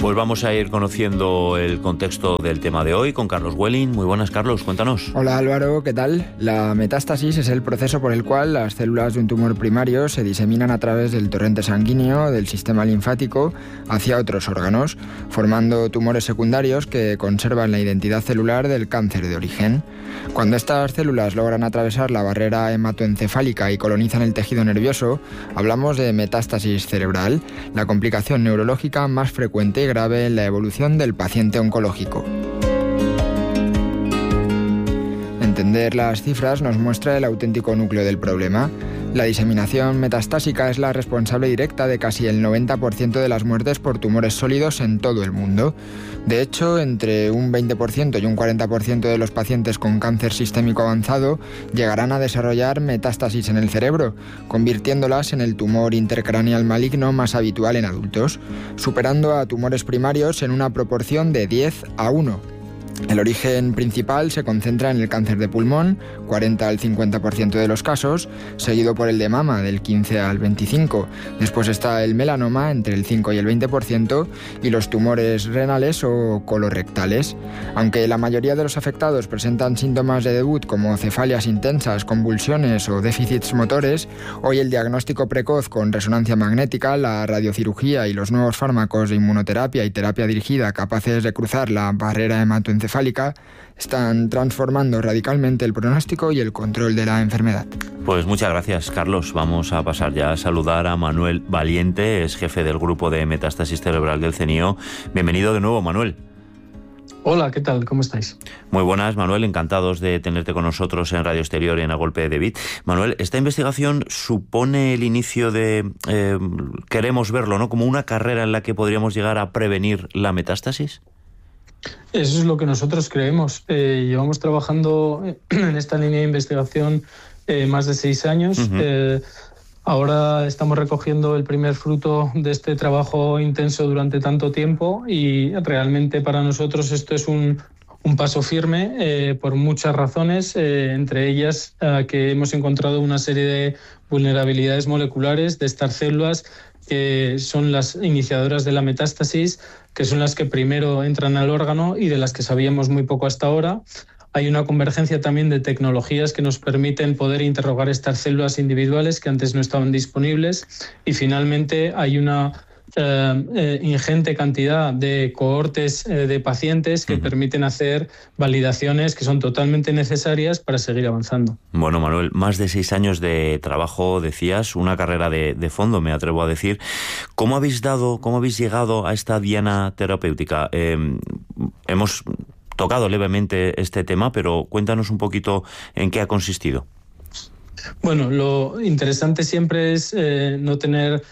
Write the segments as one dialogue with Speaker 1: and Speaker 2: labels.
Speaker 1: Pues vamos a ir conociendo el contexto del tema de hoy con Carlos Welling. Muy buenas, Carlos, cuéntanos.
Speaker 2: Hola Álvaro, ¿qué tal? La metástasis es el proceso por el cual las células de un tumor primario se diseminan a través del torrente sanguíneo del sistema linfático hacia otros órganos, formando tumores secundarios que conservan la identidad celular del cáncer de origen. Cuando estas células logran atravesar la barrera hematoencefálica y colonizan el tejido nervioso, hablamos de metástasis cerebral, la complicación neurológica más frecuente y grave en la evolución del paciente oncológico. Entender las cifras nos muestra el auténtico núcleo del problema. La diseminación metastásica es la responsable directa de casi el 90% de las muertes por tumores sólidos en todo el mundo. De hecho, entre un 20% y un 40% de los pacientes con cáncer sistémico avanzado llegarán a desarrollar metástasis en el cerebro, convirtiéndolas en el tumor intercraneal maligno más habitual en adultos, superando a tumores primarios en una proporción de 10:1. El origen principal se concentra en el cáncer de pulmón, 40 al 50% de los casos, seguido por el de mama, del 15 al 25%. Después está el melanoma, entre el 5 y el 20%, y los tumores renales o colorectales. Aunque la mayoría de los afectados presentan síntomas de debut como cefalias intensas, convulsiones o déficits motores, hoy el diagnóstico precoz con resonancia magnética, la radiocirugía y los nuevos fármacos de inmunoterapia y terapia dirigida capaces de cruzar la barrera hematoencefálica están transformando radicalmente el pronóstico y el control de la enfermedad.
Speaker 1: Pues muchas gracias, Carlos. Vamos a pasar ya a saludar a Manuel Valiente, es jefe del grupo de metástasis cerebral del CENIO. Bienvenido de nuevo, Manuel.
Speaker 3: Hola, ¿qué tal? ¿Cómo estáis?
Speaker 1: Muy buenas, Manuel. Encantados de tenerte con nosotros en Radio Exterior y en A Golpe de Bit. Manuel, esta investigación supone el inicio de, queremos verlo, ¿no?, como una carrera en la que podríamos llegar a prevenir la metástasis.
Speaker 3: Eso es lo que nosotros creemos. Llevamos trabajando en esta línea de investigación más de 6 años. Uh-huh. Ahora estamos recogiendo el primer fruto de este trabajo intenso durante tanto tiempo y realmente para nosotros esto es un paso firme por muchas razones, entre ellas que hemos encontrado una serie de vulnerabilidades moleculares de estas células que son las iniciadoras de la metástasis, que son las que primero entran al órgano y de las que sabíamos muy poco hasta ahora. Hay una convergencia también de tecnologías que nos permiten poder interrogar estas células individuales que antes no estaban disponibles. Y finalmente hay una ingente cantidad de cohortes de pacientes que permiten hacer validaciones que son totalmente necesarias para seguir avanzando.
Speaker 1: Bueno, Manuel, más de 6 años de trabajo, decías, una carrera de fondo, me atrevo a decir. ¿Cómo habéis llegado a esta diana terapéutica? Hemos tocado levemente este tema, pero cuéntanos un poquito en qué ha consistido.
Speaker 3: Bueno, lo interesante siempre es no tener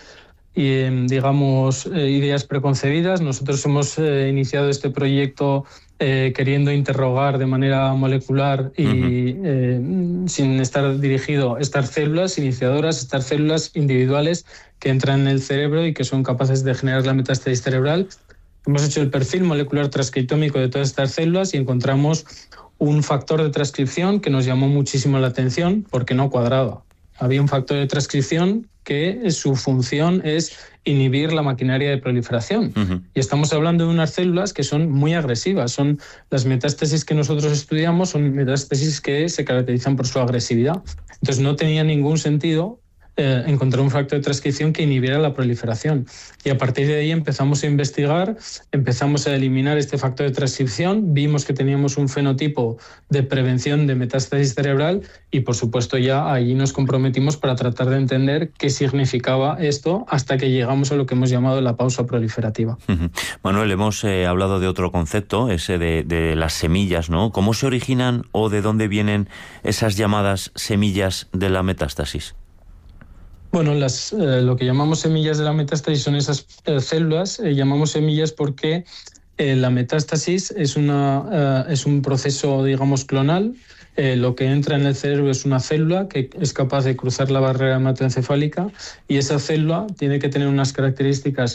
Speaker 3: ideas preconcebidas. Nosotros hemos iniciado este proyecto queriendo interrogar de manera molecular y sin estar dirigido estas células iniciadoras, estas células individuales que entran en el cerebro y que son capaces de generar la metástasis cerebral. Hemos hecho el perfil molecular transcriptómico de todas estas células y encontramos un factor de transcripción que nos llamó muchísimo la atención porque no cuadraba. Había un factor de transcripción que su función es inhibir la maquinaria de proliferación. Uh-huh. Y estamos hablando de unas células que son muy agresivas. Son las metástasis que nosotros estudiamos, son metástasis que se caracterizan por su agresividad. Entonces no tenía ningún sentido encontrar un factor de transcripción que inhibiera la proliferación. Y a partir de ahí empezamos a investigar, empezamos a eliminar este factor de transcripción, vimos que teníamos un fenotipo de prevención de metástasis cerebral y, por supuesto, ya ahí nos comprometimos para tratar de entender qué significaba esto hasta que llegamos a lo que hemos llamado la pausa proliferativa.
Speaker 1: Uh-huh. Manuel, hemos hablado de otro concepto, ese de las semillas, ¿no? ¿Cómo se originan o de dónde vienen esas llamadas semillas de la metástasis?
Speaker 3: Bueno, lo que llamamos semillas de la metástasis son esas células. Llamamos semillas porque la metástasis es un proceso, digamos, clonal. Lo que entra en el cerebro es una célula que es capaz de cruzar la barrera hematoencefálica y esa célula tiene que tener unas características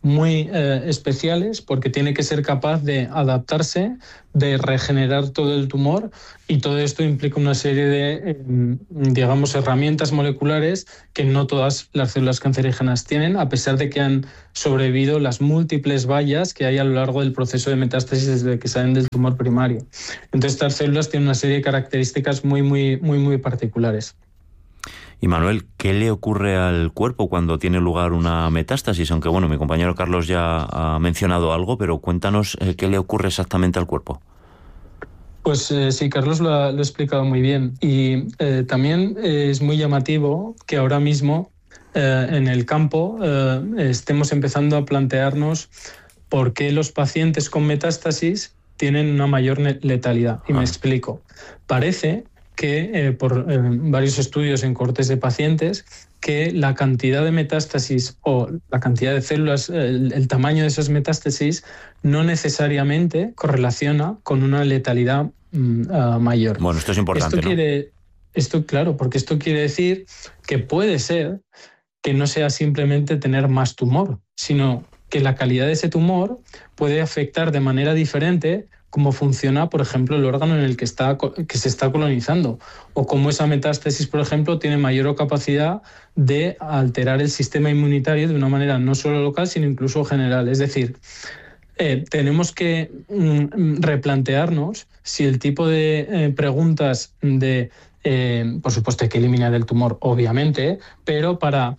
Speaker 3: muy especiales, porque tiene que ser capaz de adaptarse, de regenerar todo el tumor, y todo esto implica una serie de, digamos, herramientas moleculares que no todas las células cancerígenas tienen, a pesar de que han sobrevivido las múltiples vallas que hay a lo largo del proceso de metástasis desde que salen del tumor primario. Entonces, estas células tienen una serie de características muy particulares.
Speaker 1: Y Manuel, ¿qué le ocurre al cuerpo cuando tiene lugar una metástasis? Aunque bueno, mi compañero Carlos ya ha mencionado algo, pero cuéntanos qué le ocurre exactamente al cuerpo.
Speaker 3: Pues sí, Carlos lo ha explicado muy bien. Y también es muy llamativo que ahora mismo en el campo estemos empezando a plantearnos por qué los pacientes con metástasis tienen una mayor letalidad. Y me explico. Parece que por varios estudios en cohortes de pacientes, que la cantidad de metástasis o la cantidad de células, el tamaño de esas metástasis, no necesariamente correlaciona con una letalidad mayor.
Speaker 1: Bueno, esto es importante,
Speaker 3: Claro, porque esto quiere decir que puede ser que no sea simplemente tener más tumor, sino que la calidad de ese tumor puede afectar de manera diferente cómo funciona, por ejemplo, el órgano en el que se está colonizando, o cómo esa metástasis, por ejemplo, tiene mayor capacidad de alterar el sistema inmunitario de una manera no solo local, sino incluso general. Es decir, tenemos que replantearnos si el tipo de preguntas de, por supuesto, hay que eliminar el tumor, obviamente, pero para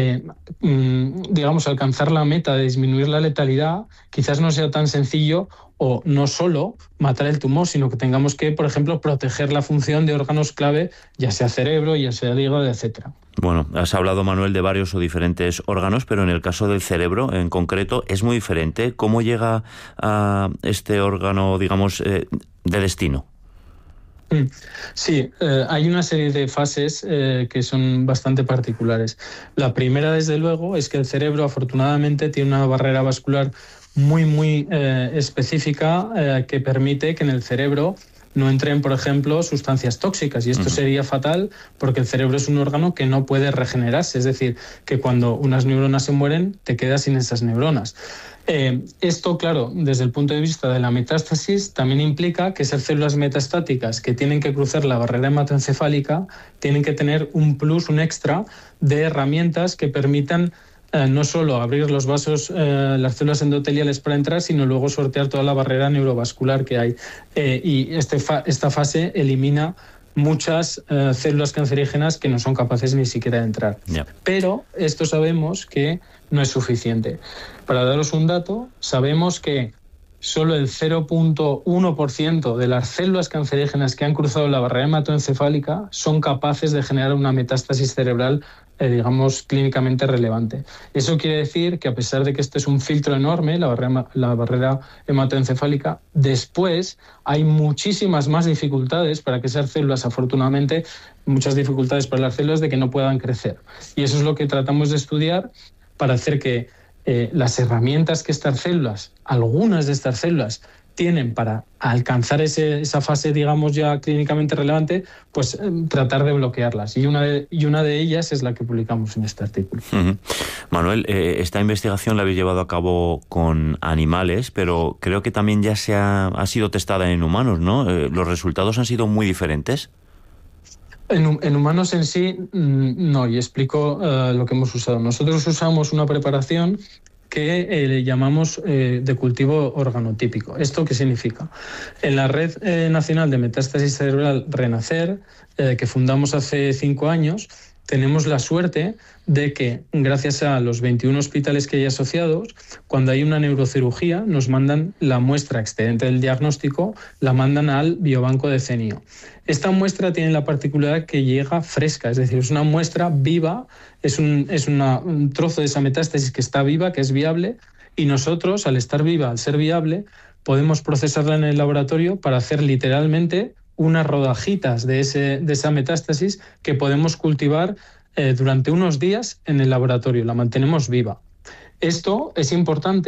Speaker 3: digamos, alcanzar la meta de disminuir la letalidad, quizás no sea tan sencillo o no solo matar el tumor, sino que tengamos que, por ejemplo, proteger la función de órganos clave, ya sea cerebro, ya sea el hígado, etcétera.
Speaker 1: Bueno, has hablado, Manuel, de varios o diferentes órganos, pero en el caso del cerebro, en concreto, es muy diferente. ¿Cómo llega a este órgano, digamos, de destino?
Speaker 3: Sí, hay una serie de fases que son bastante particulares. La primera, desde luego, es que el cerebro, afortunadamente, tiene una barrera vascular muy específica que permite que en el cerebro no entren, por ejemplo, sustancias tóxicas, y esto sería fatal porque el cerebro es un órgano que no puede regenerarse, es decir, que cuando unas neuronas se mueren, te quedas sin esas neuronas. Esto, claro, desde el punto de vista de la metástasis, también implica que esas células metastáticas que tienen que cruzar la barrera hematoencefálica tienen que tener un plus, un extra de herramientas que permitan no solo abrir los vasos, las células endoteliales para entrar, sino luego sortear toda la barrera neurovascular que hay. Y esta fase elimina muchas células cancerígenas que no son capaces ni siquiera de entrar.
Speaker 1: Yeah.
Speaker 3: Pero esto sabemos que no es suficiente. Para daros un dato, sabemos que solo el 0.1% de las células cancerígenas que han cruzado la barrera hematoencefálica son capaces de generar una metástasis cerebral, digamos, clínicamente relevante. Eso quiere decir que, a pesar de que este es un filtro enorme, la barrera hematoencefálica, después hay muchísimas más dificultades para que esas células, afortunadamente, muchas dificultades para las células de que no puedan crecer. Y eso es lo que tratamos de estudiar para hacer que las herramientas que estas células, algunas de estas células, tienen para alcanzar esa fase, digamos, ya clínicamente relevante, pues tratar de bloquearlas. Y una de ellas es la que publicamos en este artículo.
Speaker 1: Manuel, esta investigación la habéis llevado a cabo con animales, pero creo que también ya ha sido testada en humanos, ¿no? ¿Los resultados han sido muy diferentes?
Speaker 3: En humanos en sí, no, y explico lo que hemos usado. Nosotros usamos una preparación que le llamamos de cultivo organotípico. ¿Esto qué significa? En la Red Nacional de Metástasis Cerebral Renacer, que fundamos hace 5 años, tenemos la suerte de que, gracias a los 21 hospitales que hay asociados, cuando hay una neurocirugía, nos mandan la muestra excedente del diagnóstico, la mandan al biobanco de CENIO. Esta muestra tiene la particularidad que llega fresca, es decir, es una muestra viva, es un trozo de esa metástasis que está viva, que es viable, y nosotros, al estar viva, al ser viable, podemos procesarla en el laboratorio para hacer literalmente unas rodajitas de esa metástasis que podemos cultivar durante unos días en el laboratorio, la mantenemos viva. Esto es importante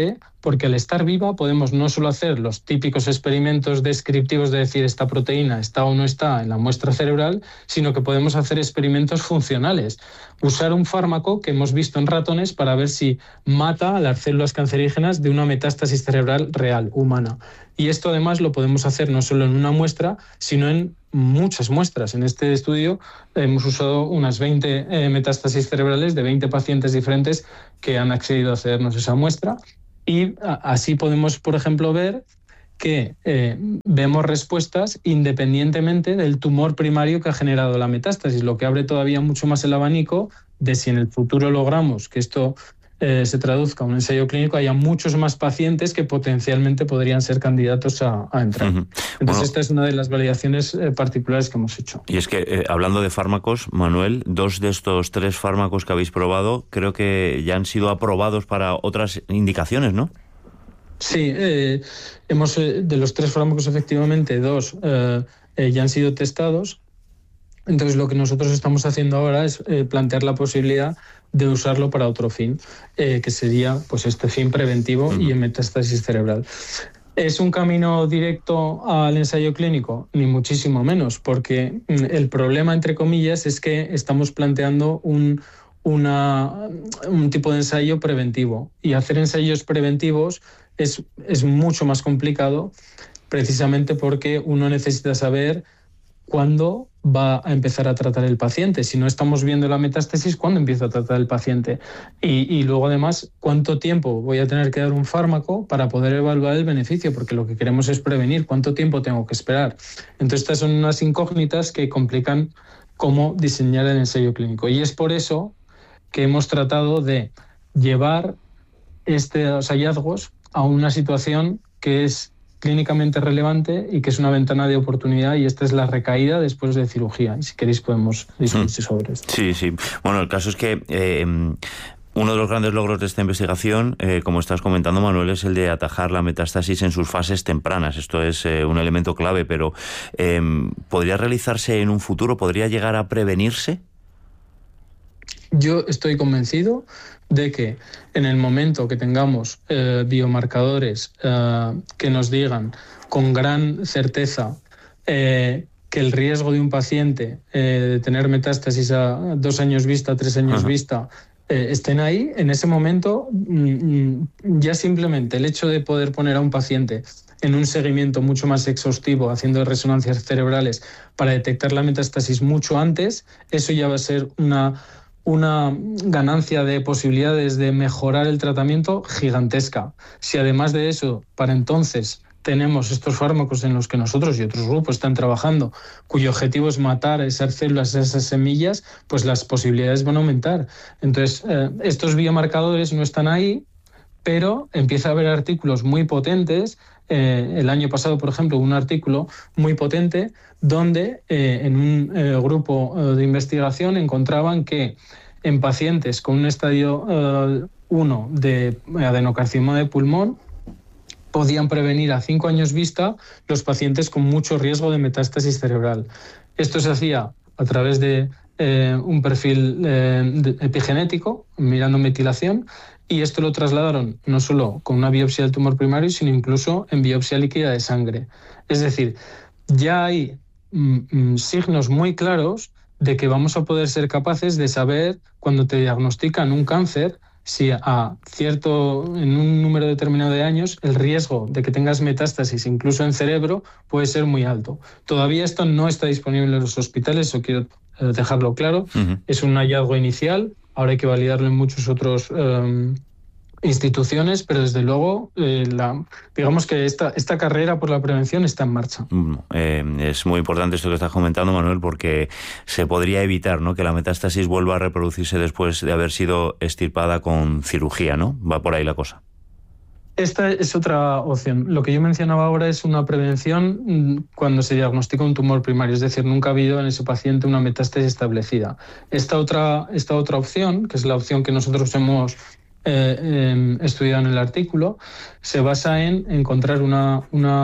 Speaker 3: porque al estar viva podemos no solo hacer los típicos experimentos descriptivos de decir esta proteína está o no está en la muestra cerebral, sino que podemos hacer experimentos funcionales. Usar un fármaco que hemos visto en ratones para ver si mata a las células cancerígenas de una metástasis cerebral real, humana. Y esto además lo podemos hacer no solo en una muestra, sino en muchas muestras. En este estudio hemos usado unas 20 metástasis cerebrales de 20 pacientes diferentes que han accedido a cedernos esa muestra. Y así podemos, por ejemplo, ver que vemos respuestas independientemente del tumor primario que ha generado la metástasis, lo que abre todavía mucho más el abanico de si en el futuro logramos que esto se traduzca en un ensayo clínico, haya muchos más pacientes que potencialmente podrían ser candidatos a entrar. Entonces, esta es una de las validaciones particulares que hemos hecho.
Speaker 1: Y es que, hablando de fármacos, Manuel, 2 de estos 3 fármacos que habéis probado creo que ya han sido aprobados para otras indicaciones, ¿no?
Speaker 3: Sí, hemos de los 3 fármacos, efectivamente, 2 ya han sido testados. Entonces, lo que nosotros estamos haciendo ahora es plantear la posibilidad de usarlo para otro fin, que sería pues este fin preventivo y en metástasis cerebral. ¿Es un camino directo al ensayo clínico? Ni muchísimo menos, porque el problema, entre comillas, es que estamos planteando un tipo de ensayo preventivo. Y hacer ensayos preventivos es mucho más complicado, precisamente porque uno necesita saber cuándo va a empezar a tratar el paciente. Si no estamos viendo la metástasis, ¿cuándo empieza a tratar el paciente? Y luego, además, ¿cuánto tiempo voy a tener que dar un fármaco para poder evaluar el beneficio? Porque lo que queremos es prevenir. ¿Cuánto tiempo tengo que esperar? Entonces, estas son unas incógnitas que complican cómo diseñar el ensayo clínico. Y es por eso que hemos tratado de llevar estos hallazgos a una situación que es clínicamente relevante y que es una ventana de oportunidad, y esta es la recaída después de cirugía. Y si queréis podemos discutir sobre esto.
Speaker 1: Sí, sí. Bueno, el caso es que uno de los grandes logros de esta investigación, como estás comentando, Manuel, es el de atajar la metástasis en sus fases tempranas. Esto es un elemento clave, pero ¿podría realizarse en un futuro? ¿Podría llegar a prevenirse?
Speaker 3: Yo estoy convencido de que en el momento que tengamos biomarcadores que nos digan con gran certeza que el riesgo de un paciente de tener metástasis a 2 años vista, 3 años vista, estén ahí, en ese momento ya simplemente el hecho de poder poner a un paciente en un seguimiento mucho más exhaustivo, haciendo resonancias cerebrales para detectar la metástasis mucho antes, eso ya va a ser una ganancia de posibilidades de mejorar el tratamiento gigantesca. Si además de eso, para entonces tenemos estos fármacos en los que nosotros y otros grupos están trabajando, cuyo objetivo es matar esas células, esas semillas, pues las posibilidades van a aumentar. Entonces, estos biomarcadores no están ahí, pero empieza a haber artículos muy potentes. El año pasado, por ejemplo, un artículo muy potente donde en un grupo de investigación encontraban que en pacientes con un estadio 1 de adenocarcinoma de pulmón podían prevenir a 5 años vista los pacientes con mucho riesgo de metástasis cerebral. Esto se hacía a través de un perfil epigenético, mirando metilación, y esto lo trasladaron no solo con una biopsia del tumor primario, sino incluso en biopsia líquida de sangre. Es decir, ya hay signos muy claros de que vamos a poder ser capaces de saber, cuando te diagnostican un cáncer, si en un número determinado de años el riesgo de que tengas metástasis incluso en cerebro puede ser muy alto. Todavía esto no está disponible en los hospitales, eso quiero dejarlo claro. Es un hallazgo inicial, ahora hay que validarlo en muchos otros instituciones, pero desde luego digamos que esta carrera por la prevención está en marcha.
Speaker 1: Es muy importante esto que estás comentando, Manuel, porque se podría evitar, ¿no?, que la metástasis vuelva a reproducirse después de haber sido extirpada con cirugía, ¿no? Va por ahí la cosa.
Speaker 3: Esta es otra opción. Lo que yo mencionaba ahora es una prevención cuando se diagnostica un tumor primario, es decir, nunca ha habido en ese paciente una metástasis establecida. Esta otra opción, que es la opción que nosotros hemos estudiado en el artículo, se basa en encontrar una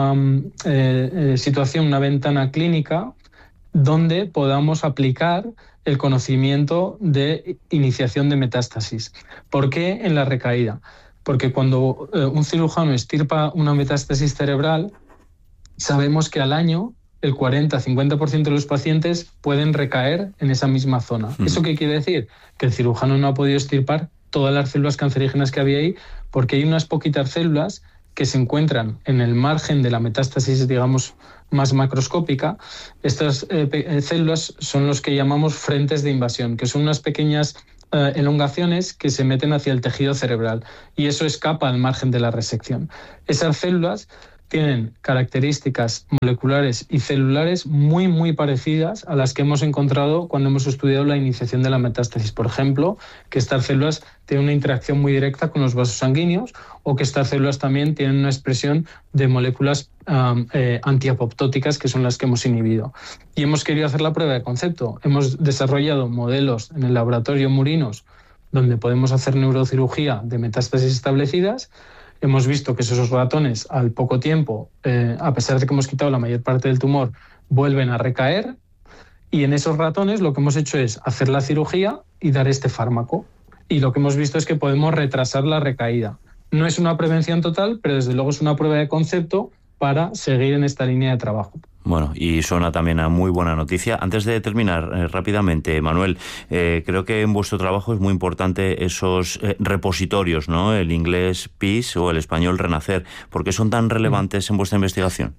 Speaker 3: situación, una ventana clínica donde podamos aplicar el conocimiento de iniciación de metástasis. ¿Por qué en la recaída? porque cuando un cirujano extirpa una metástasis cerebral, sabemos que al año el 40-50% de los pacientes pueden recaer en esa misma zona. ¿Eso qué quiere decir? Que el cirujano no ha podido extirpar todas las células cancerígenas que había ahí, porque hay unas poquitas células que se encuentran en el margen de la metástasis, digamos, más macroscópica. Estas células son los que llamamos frentes de invasión, que son unas pequeñas elongaciones que se meten hacia el tejido cerebral, y eso escapa al margen de la resección. Esas células tienen características moleculares y celulares muy, muy parecidas a las que hemos encontrado cuando hemos estudiado la iniciación de la metástasis. Por ejemplo, que estas células tienen una interacción muy directa con los vasos sanguíneos, o que estas células también tienen una expresión de moléculas antiapoptóticas, que son las que hemos inhibido. Y hemos querido hacer la prueba de concepto. Hemos desarrollado modelos en el laboratorio murinos donde podemos hacer neurocirugía de metástasis establecidas. Hemos visto que esos ratones, al poco tiempo, a pesar de que hemos quitado la mayor parte del tumor, vuelven a recaer. Y en esos ratones lo que hemos hecho es hacer la cirugía y dar este fármaco. Y lo que hemos visto es que podemos retrasar la recaída. No es una prevención total, pero desde luego es una prueba de concepto para seguir en esta línea de trabajo.
Speaker 1: Bueno, y suena también a muy buena noticia. Antes de terminar, rápidamente, Manuel, creo que en vuestro trabajo es muy importante esos repositorios, ¿no? El inglés PIS o el español Renacer. ¿Por qué son tan relevantes en vuestra investigación?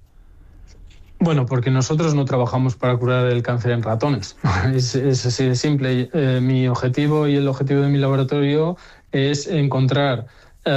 Speaker 3: Bueno, porque nosotros no trabajamos para curar el cáncer en ratones. Es así de simple. Mi objetivo y el objetivo de mi laboratorio es encontrar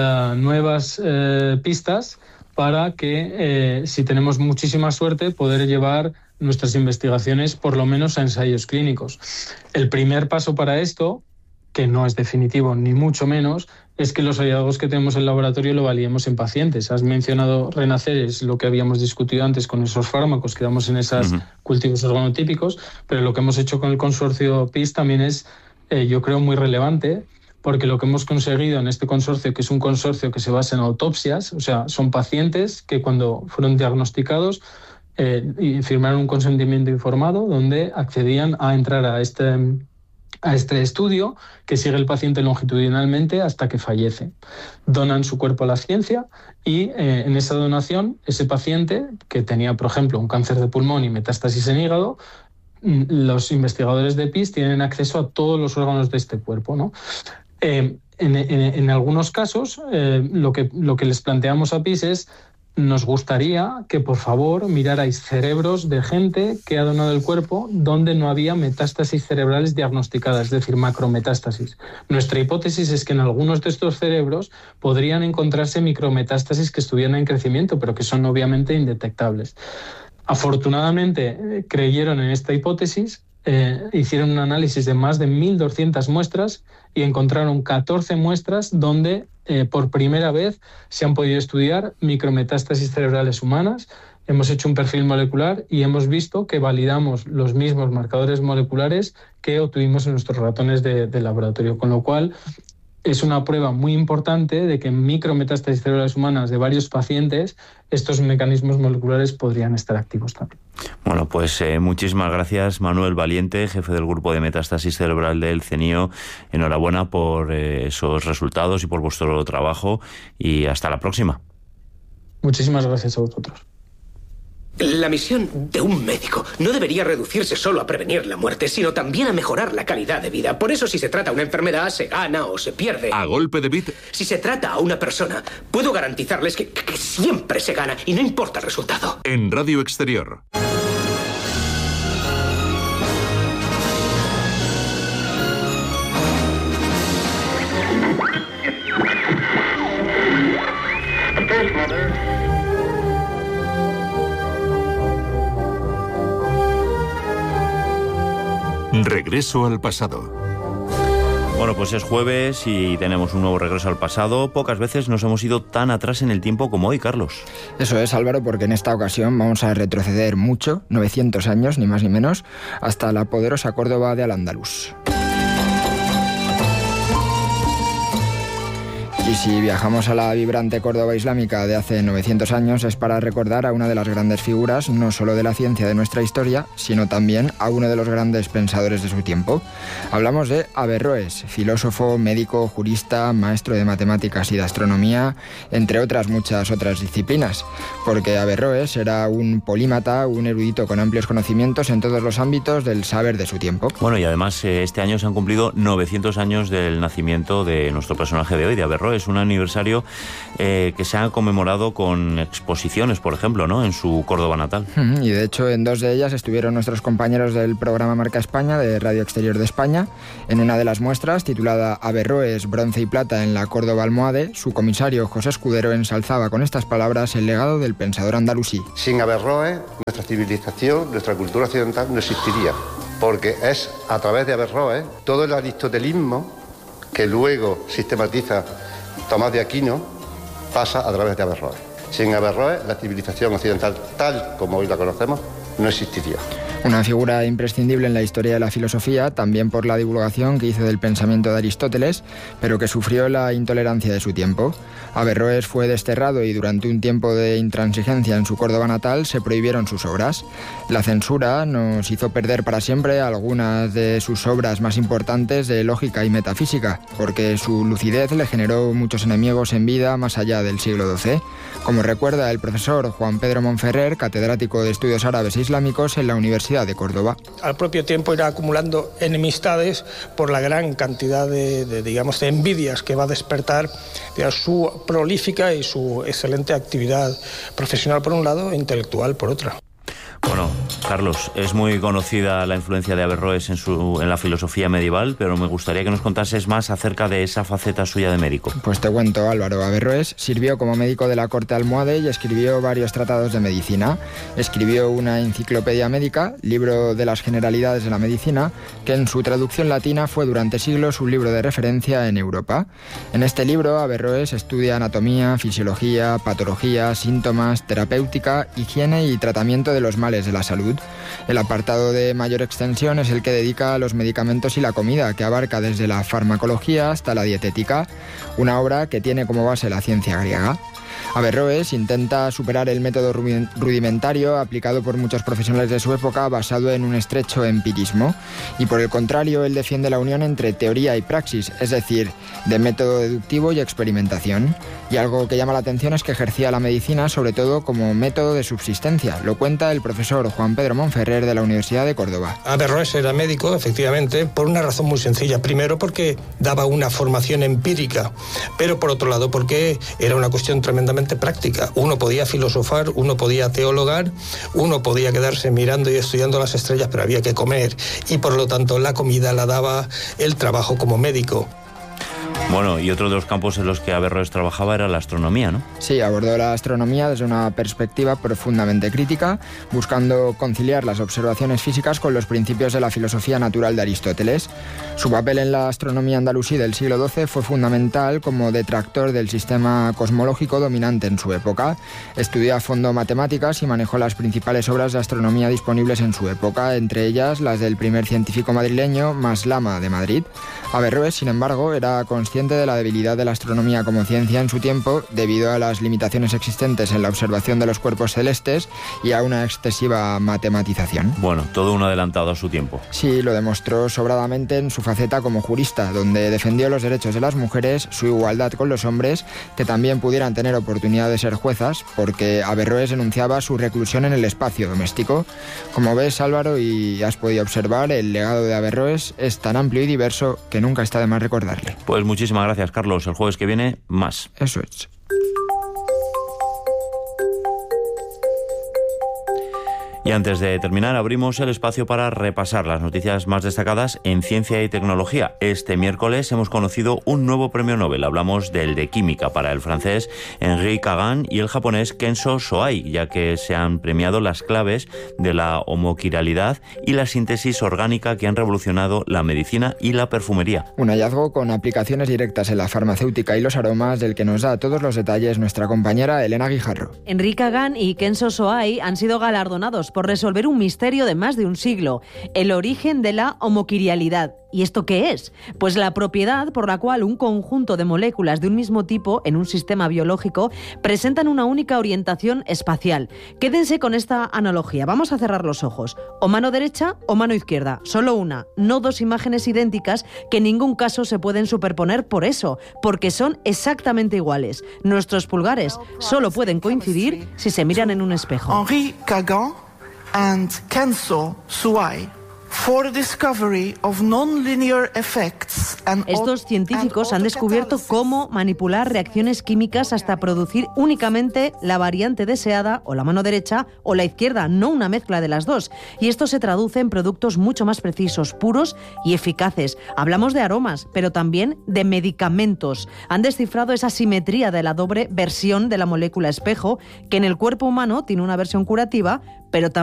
Speaker 3: nuevas pistas para que, si tenemos muchísima suerte, poder llevar nuestras investigaciones por lo menos a ensayos clínicos. El primer paso para esto, que no es definitivo ni mucho menos, es que los hallazgos que tenemos en el laboratorio lo validemos en pacientes. Has mencionado Renacer, es lo que habíamos discutido antes con esos fármacos que damos en esos cultivos organotípicos, pero lo que hemos hecho con el consorcio PIS también es, yo creo, muy relevante, porque lo que hemos conseguido en este consorcio, que es un consorcio que se basa en autopsias, o sea, son pacientes que cuando fueron diagnosticados y firmaron un consentimiento informado donde accedían a entrar a este estudio, que sigue el paciente longitudinalmente hasta que fallece. Donan su cuerpo a la ciencia y en esa donación, ese paciente que tenía, por ejemplo, un cáncer de pulmón y metástasis en hígado, los investigadores de PIS tienen acceso a todos los órganos de este cuerpo, ¿no? En algunos casos, lo que les planteamos a PIS es: nos gustaría que, por favor, mirarais cerebros de gente que ha donado el cuerpo donde no había metástasis cerebrales diagnosticadas, es decir, macrometástasis. Nuestra hipótesis es que en algunos de estos cerebros podrían encontrarse micrometástasis que estuvieran en crecimiento, pero que son obviamente indetectables. Afortunadamente, creyeron en esta hipótesis, hicieron un análisis de más de 1.200 muestras y encontraron 14 muestras donde por primera vez se han podido estudiar micrometástasis cerebrales humanas. Hemos hecho un perfil molecular y hemos visto que validamos los mismos marcadores moleculares que obtuvimos en nuestros ratones de laboratorio, con lo cual es una prueba muy importante de que en micrometástasis cerebrales humanas de varios pacientes estos mecanismos moleculares podrían estar activos también.
Speaker 1: Bueno, pues muchísimas gracias, Manuel Valiente, jefe del grupo de metástasis cerebral del CENIO. Enhorabuena por esos resultados y por vuestro trabajo, y hasta la próxima.
Speaker 3: Muchísimas gracias a vosotros.
Speaker 4: La misión de un médico no debería reducirse solo a prevenir la muerte, sino también a mejorar la calidad de vida. Por eso, si se trata una enfermedad, se gana o se pierde.
Speaker 5: A golpe de bit.
Speaker 4: Si se trata a una persona, puedo garantizarles que siempre se gana y no importa el resultado.
Speaker 5: En Radio Exterior. Regreso al pasado.
Speaker 1: Bueno, pues es jueves y tenemos un nuevo regreso al pasado. Pocas veces nos hemos ido tan atrás en el tiempo como hoy, Carlos.
Speaker 2: Eso es, Álvaro, porque en esta ocasión vamos a retroceder mucho, 900 años, ni más ni menos, hasta la poderosa Córdoba de Al-Ándalus. Y si viajamos a la vibrante Córdoba islámica de hace 900 años es para recordar a una de las grandes figuras, no solo de la ciencia de nuestra historia, sino también a uno de los grandes pensadores de su tiempo. Hablamos de Averroes, filósofo, médico, jurista, maestro de matemáticas y de astronomía, entre otras muchas otras disciplinas, porque Averroes era un polímata, un erudito con amplios conocimientos en todos los ámbitos del saber de su tiempo.
Speaker 1: Bueno, y además este año se han cumplido 900 años del nacimiento de nuestro personaje de hoy, de Averroes, un aniversario que se ha conmemorado con exposiciones, por ejemplo, ¿no?, en su Córdoba natal.
Speaker 2: Y de hecho en dos de ellas estuvieron nuestros compañeros del programa Marca España de Radio Exterior de España. En una de las muestras, titulada Averroes, bronce y plata en la Córdoba almohade, su comisario José Escudero ensalzaba con estas palabras el legado del pensador andalusí.
Speaker 6: Sin Averroes, nuestra civilización, nuestra cultura occidental no existiría, porque es a través de Averroes todo el aristotelismo que luego sistematiza Tomás de Aquino pasa a través de Averroes. Sin Averroes, la civilización occidental tal como hoy la conocemos no existiría.
Speaker 2: Una figura imprescindible en la historia de la filosofía, también por la divulgación que hizo del pensamiento de Aristóteles, pero que sufrió la intolerancia de su tiempo. Averroes fue desterrado y durante un tiempo de intransigencia en su Córdoba natal se prohibieron sus obras. La censura nos hizo perder para siempre algunas de sus obras más importantes de lógica y metafísica, porque su lucidez le generó muchos enemigos en vida más allá del siglo XII, como recuerda el profesor Juan Pedro Monferrer, catedrático de Estudios Árabes e Islámicos en la Universidad de Córdoba.
Speaker 7: Al propio tiempo irá acumulando enemistades por la gran cantidad de envidias que va a despertar de su prolífica y su excelente actividad profesional por un lado e intelectual por otra.
Speaker 1: Bueno, Carlos, es muy conocida la influencia de Averroes en la filosofía medieval, pero me gustaría que nos contases más acerca de esa faceta suya de médico.
Speaker 2: Pues te cuento, Álvaro. Averroes sirvió como médico de la corte almohade y escribió varios tratados de medicina. Escribió una enciclopedia médica, libro de las generalidades de la medicina, que en su traducción latina fue durante siglos un libro de referencia en Europa. En este libro, Averroes estudia anatomía, fisiología, patología, síntomas, terapéutica, higiene y tratamiento de los males de la salud. El apartado de mayor extensión es el que dedica a los medicamentos y la comida, que abarca desde la farmacología hasta la dietética, una obra que tiene como base la ciencia griega. Averroes intenta superar el método rudimentario aplicado por muchos profesionales de su época basado en un estrecho empirismo y por el contrario él defiende la unión entre teoría y praxis, es decir, de método deductivo y experimentación. Y algo que llama la atención es que ejercía la medicina sobre todo como método de subsistencia. Lo cuenta el profesor Juan Pedro Monferrer de la Universidad de Córdoba.
Speaker 7: Averroes era médico, efectivamente, por una razón muy sencilla. Primero porque daba una formación empírica, pero por otro lado porque era una cuestión tremendamente práctica. Uno podía filosofar, uno podía teologar, uno podía quedarse mirando y estudiando las estrellas, pero había que comer y por lo tanto la comida la daba el trabajo como médico.
Speaker 1: Bueno, y otro de los campos en los que Averroes trabajaba era la astronomía, ¿no?
Speaker 2: Sí, abordó la astronomía desde una perspectiva profundamente crítica, buscando conciliar las observaciones físicas con los principios de la filosofía natural de Aristóteles. Su papel en la astronomía andalusí del siglo XII fue fundamental como detractor del sistema cosmológico dominante en su época. Estudió a fondo matemáticas y manejó las principales obras de astronomía disponibles en su época, entre ellas las del primer científico madrileño, Maslama de Madrid. Averroes, sin embargo, era consciente de la debilidad de la astronomía como ciencia en su tiempo debido a las limitaciones existentes en la observación de los cuerpos celestes y a una excesiva matematización.
Speaker 1: Bueno, todo un adelantado a su tiempo.
Speaker 2: Sí, lo demostró sobradamente en su faceta como jurista, donde defendió los derechos de las mujeres, su igualdad con los hombres, que también pudieran tener oportunidad de ser juezas, porque Averroes denunciaba su reclusión en el espacio doméstico. Como ves, Álvaro, y has podido observar, el legado de Averroes es tan amplio y diverso que nunca está de más recordarle.
Speaker 1: Pues muchísimas gracias, Carlos. El jueves que viene, más.
Speaker 2: Eso es.
Speaker 1: Y antes de terminar, abrimos el espacio para repasar las noticias más destacadas en ciencia y tecnología. Este miércoles hemos conocido un nuevo premio Nobel. Hablamos del de química para el francés Henri Kagan y el japonés Kenzo Soai, ya que se han premiado las claves de la homoquiralidad y la síntesis orgánica que han revolucionado la medicina y la perfumería.
Speaker 2: Un hallazgo con aplicaciones directas en la farmacéutica y los aromas, del que nos da todos los detalles nuestra compañera Elena Guijarro.
Speaker 8: Henri Kagan y Kenzo Soai han sido galardonados por por resolver un misterio de más de un siglo, el origen de la homoquirialidad. ¿Y esto qué es? Pues la propiedad por la cual un conjunto de moléculas de un mismo tipo en un sistema biológico presentan una única orientación espacial. Quédense con esta analogía. Vamos a cerrar los ojos. O mano derecha o mano izquierda. Solo una, no dos imágenes idénticas que en ningún caso se pueden superponer por eso, porque son exactamente iguales. Nuestros pulgares solo pueden coincidir si se miran en un espejo.
Speaker 9: Henri Kagan and Kenzo Suai. For the discovery of non-linear effects and
Speaker 8: estos científicos han descubierto cómo manipular reacciones químicas hasta producir únicamente la variante deseada, o la mano derecha o la izquierda, no una mezcla de las dos. Y esto se traduce en productos mucho más precisos, puros y eficaces. Hablamos de aromas, pero también de medicamentos. Han descifrado esa simetría de la doble versión de la molécula espejo, que en el cuerpo humano tiene una versión curativa, pero también